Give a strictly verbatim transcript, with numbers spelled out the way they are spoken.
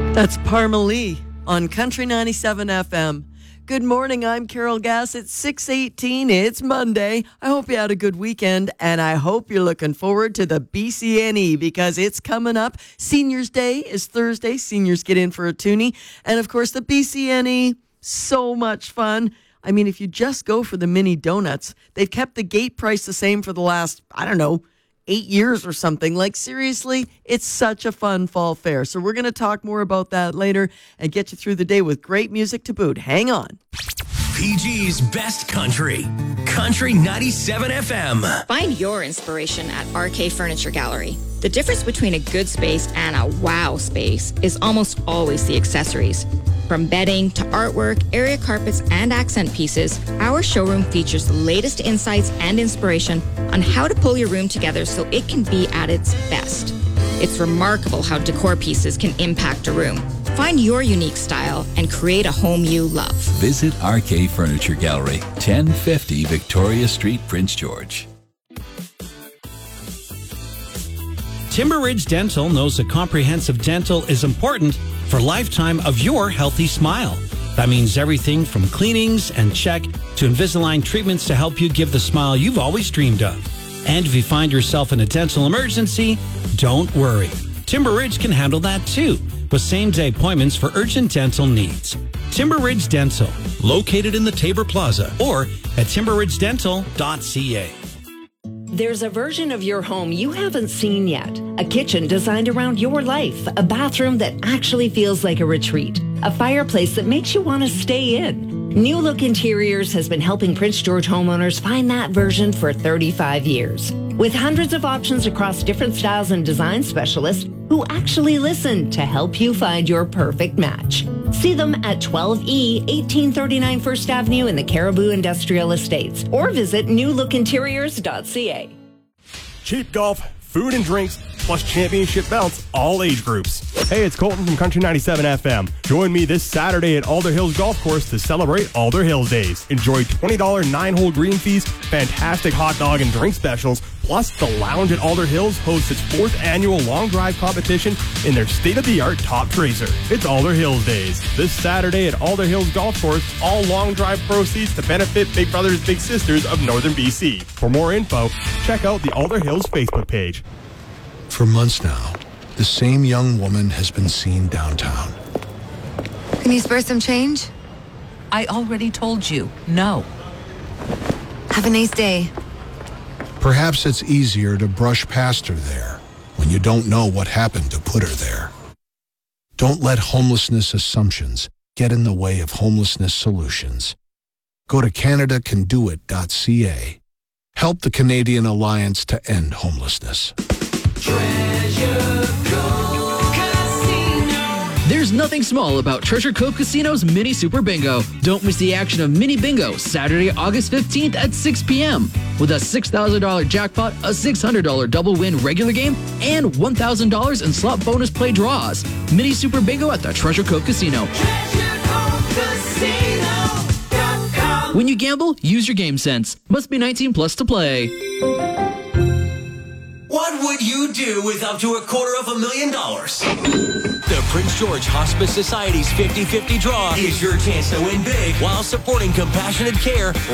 That's Parma Lee on Country ninety-seven F M. Good morning, I'm Carol Gass. It's six eighteen, it's Monday. I hope you had a good weekend, and I hope you're looking forward to the B C N E because it's coming up. Seniors Day is Thursday. Seniors get in for a toonie. And, of course, the B C N E, so much fun. I mean, if you just go for the mini donuts, they've kept the gate price the same for the last, I don't know, eight years or something. Like, seriously, it's such a fun fall fair. So we're going to talk more about that later and get you through the day with great music to boot. Hang on. P G's Best Country. Country ninety-seven F M. Find your inspiration at R K Furniture Gallery. The difference between a good space and a wow space is almost always the accessories. From bedding to artwork, area carpets, and accent pieces, our showroom features the latest insights and inspiration on how to pull your room together so it can be at its best. It's remarkable how decor pieces can impact a room. Find your unique style and create a home you love. Visit R K Furniture Gallery, ten fifty Victoria Street, Prince George. Timber Ridge Dental knows that comprehensive dental is important for a lifetime of your healthy smile. That means everything from cleanings and check to Invisalign treatments to help you give the smile you've always dreamed of. And if you find yourself in a dental emergency, don't worry. Timber Ridge can handle that too, with same-day appointments for urgent dental needs. Timber Ridge Dental, located in the Tabor Plaza or at timber ridge dental dot c a. There's a version of your home you haven't seen yet. A kitchen designed around your life. A bathroom that actually feels like a retreat. A fireplace that makes you want to stay in. New Look Interiors has been helping Prince George homeowners find that version for thirty-five years. With hundreds of options across different styles and design specialists who actually listen to help you find your perfect match. See them at twelve E, eighteen thirty-nine First Avenue in the Caribou Industrial Estates or visit new look interiors dot c a. Cheap golf, food and drinks, plus championship belts, all age groups. Hey, it's Colton from Country ninety-seven F M. Join me this Saturday at Alder Hills Golf Course to celebrate Alder Hills Days. Enjoy twenty dollars nine-hole green fees, fantastic hot dog and drink specials, plus the Lounge at Alder Hills hosts its fourth annual long drive competition in their state-of-the-art Top Tracer. It's Alder Hills Days. This Saturday at Alder Hills Golf Course, all long drive proceeds to benefit Big Brothers Big Sisters of Northern B C. For more info, check out the Alder Hills Facebook page. For months now, the same young woman has been seen downtown. Can you spare some change? I already told you, no. Have a nice day. Perhaps it's easier to brush past her there when you don't know what happened to put her there. Don't let homelessness assumptions get in the way of homelessness solutions. Go to canada can do it dot c a. Help the Canadian Alliance to End Homelessness. Treasure Cove Casino. There's nothing small about Treasure Cove Casino's Mini Super Bingo. Don't miss the action of Mini Bingo Saturday, August fifteenth at six p.m. with a six thousand dollars jackpot, a six hundred dollars double win regular game, and one thousand dollars in slot bonus play draws. Mini Super Bingo at the Treasure Cove Casino. Treasure Cove Casino dot com. When you gamble, use your game sense. Must be nineteen plus to play. What would you do with up to a quarter of a million dollars? The Prince George Hospice Society's fifty fifty draw is your chance to win big while supporting compassionate care